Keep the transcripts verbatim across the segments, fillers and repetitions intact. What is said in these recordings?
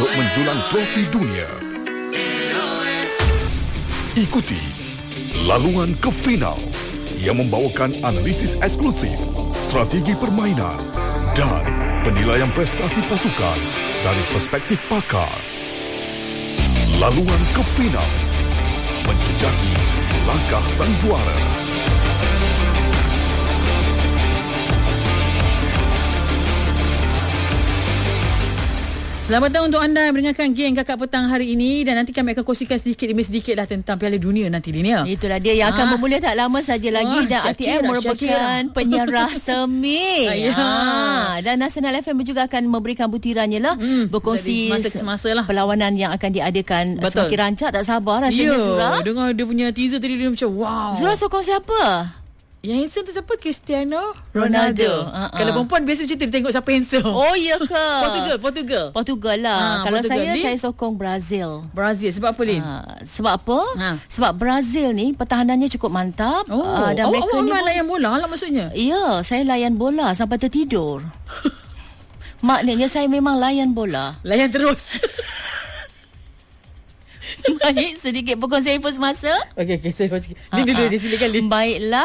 untuk menjulang trofi dunia. Ikuti laluan ke final yang membawakan analisis eksklusif, strategi permainan dan penilaian prestasi pasukan dari perspektif pakar. Laluan ke final menjejaki langkah sang juara. Selamat datang untuk anda yang mendengarkan Geng Kakak Petang hari ini, dan nanti kami akan kongsikan sedikit demi sedikit lah tentang Piala Dunia nanti Dinia. Itulah dia yang akan ha. bermula tak lama saja lagi. Oh, dan R T M merupakan penyerah semi. Ya. Ha. Dan Nasional F M juga akan memberikan butirannya lah, hmm, berkongsi masa ke semasa lah perlawanan yang akan diadakan. Betul. Semakin rancak, tak sabar rasanya. Zura, dengar dia punya teaser tadi, dia macam wow. Zura sokong siapa? Yang handsome tu siapa? Cristiano Ronaldo. Ronaldo. Uh-uh. Kalau perempuan biasa macam tu, dia tengok siapa handsome. Oh ya ke? Portugal, Portugal. Portugal lah. Ha, Kalau Portugal. saya, Lin? saya sokong Brazil. Brazil. Sebab apa, Lin? Ha, sebab apa? Ha. Sebab Brazil ni pertahanannya cukup mantap. Oh, uh, dan awak, mereka awak ni memang pun, layan bola lah maksudnya? Ya, saya layan bola sampai tertidur. Maknanya saya memang layan bola. Layan terus. Baik, sedikit perkongsian info semasa. Okey, okey. Saya baca. Lin dulu, dia silakan, Lin. Baiklah.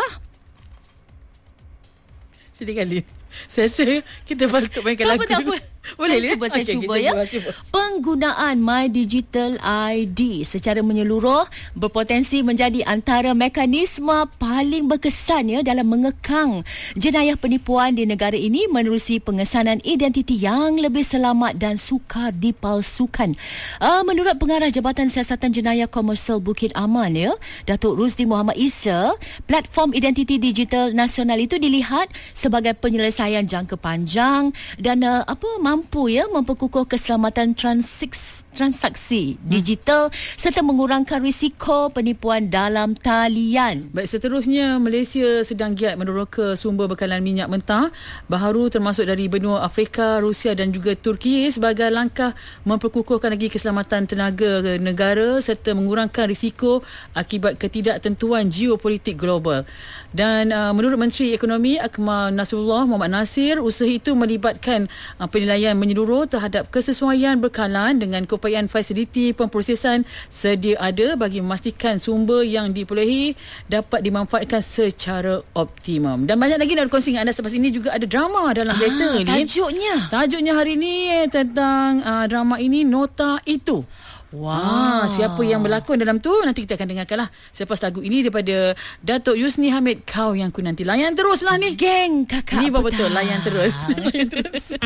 Silakan, Lin. Saya rasa kita patut mainkan tak lagu apa, tak dulu. apa. Boleh, saya Lin? cuba, saya okay, cuba okay, ya. Cuba, cuba. Penggunaan My Digital I D secara menyeluruh berpotensi menjadi antara mekanisme paling berkesan ya dalam mengekang jenayah penipuan di negara ini menerusi pengesanan identiti yang lebih selamat dan sukar dipalsukan. Uh, menurut Pengarah Jabatan Siasatan Jenayah Komersial Bukit Aman ya, Datuk Rusdi Muhammad Isa, platform identiti digital nasional itu dilihat sebagai penyelesaian jangka panjang dan uh, apa mampu ya memperkukuh keselamatan transaksi transaksi hmm. digital serta mengurangkan risiko penipuan dalam talian. Baik, seterusnya Malaysia sedang giat meneroka sumber bekalan minyak mentah baharu termasuk dari benua Afrika, Rusia dan juga Turki sebagai langkah memperkukuhkan lagi keselamatan tenaga negara serta mengurangkan risiko akibat ketidaktentuan geopolitik global. Dan uh, menurut Menteri Ekonomi Akmal Nasrullah Muhammad Nasir, usaha itu melibatkan uh, penilaian menyeluruh terhadap kesesuaian bekalan dengan keupayaan fasiliti pemprosesan sedia ada bagi memastikan sumber yang diperolehi dapat dimanfaatkan secara optimum. Dan banyak lagi nak kongsi dengan anda. Selepas ini juga ada drama dalam ah, berita ni. Tajuknya? Tajuknya hari ini eh, tentang uh, drama ini, Nota Itu. Wah, wow. Siapa yang berlakon dalam tu nanti kita akan dengarkanlah selepas lagu ini daripada Datuk Yusni Hamid. Kau yang ku nanti. Layan teruslah ni. Geng Kakak Ni Petang. betul, layan terus. Layan terus.